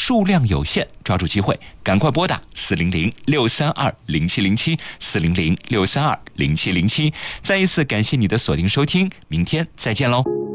数量有限，抓住机会，赶快拨打400-632-0707，400-632-0707。再一次感谢你的锁定收听，明天再见喽。